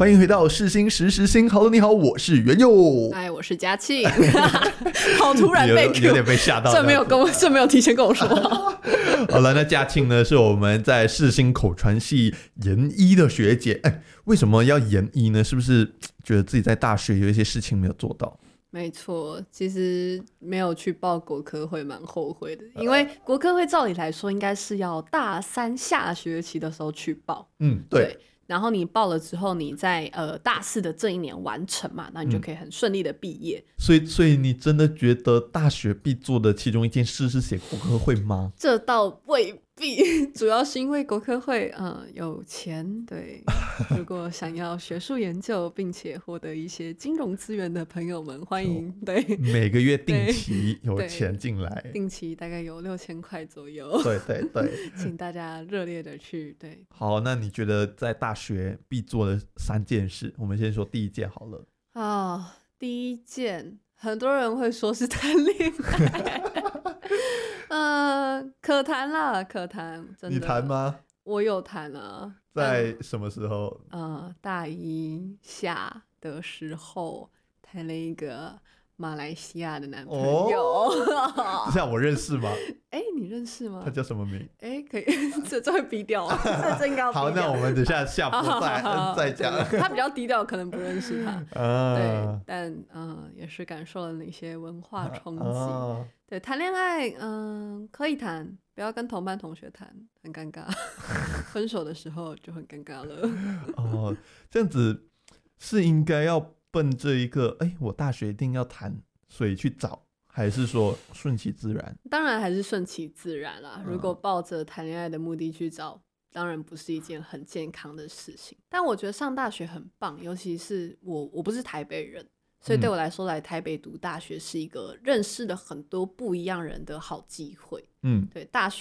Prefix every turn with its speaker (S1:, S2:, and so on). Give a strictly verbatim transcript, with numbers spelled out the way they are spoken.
S1: 欢迎回到世新时时新。Hello， 你好，我是元佑。
S2: 哎，我是嘉庆。好突然被 Q，
S1: 有, 有点被吓到。
S2: 这没有跟我，这没有提前跟我说。
S1: 好了，那嘉庆呢是我们在世新口传系研一的学姐。哎，为什么要研一呢？是不是觉得自己在大学有一些事情没有做到？
S2: 没错，其实没有去报国科会蛮后悔的，因为国科会照理来说应该是要大三下学期的时候去报。
S1: 嗯，对。
S2: 对，然后你报了之后，你在呃大四的这一年完成嘛，那你就可以很顺利的毕业。
S1: 嗯、所以，所以你真的觉得大学必做的其中一件事是写国科会吗？
S2: 这倒未必，主要是因为国科会嗯有钱。对，如果想要学术研究并且获得一些金融资源的朋友们，欢迎。对，
S1: 每个月定期有钱进来，
S2: 定期大概有六千块左右。
S1: 对对对，
S2: 请大家热烈的去。对，
S1: 好，那你觉得在大学必做的三件事，我们先说第一件好了。
S2: 啊、哦，第一件，很多人会说是谈恋爱。呃，可谈啦，可谈。真的，
S1: 你谈吗？
S2: 我有谈啊。
S1: 在什么时候？
S2: 呃，大一下的时候谈了一个马来西亚的男朋友。
S1: 哦，这样我认识吗？
S2: 哎、欸，你认识吗？他
S1: 叫什么名？
S2: 哎、欸，可以，这这会逼掉，这真应该要逼掉。
S1: 好，那我们等下下播再再讲。
S2: 他比较低调，可能不认识他。啊、对，但嗯、呃，也是感受了那些文化冲击。啊、对，谈恋爱，嗯、呃，可以谈，不要跟同班同学谈，很尴尬。分手的时候就很尴尬了。
S1: 哦，这样子是应该要奔着一个，哎，我大学一定要谈，所以去找。还是说顺其自然？当
S2: 然还是顺其自然啦。如果抱着谈恋爱的目的去找，当然不是一件很健康的事情。但我觉得上大学很棒，尤其是我，我不是台北人，所以对我来说，来台北读大学是一个认识了很多不一样人的好机会。嗯，对，大学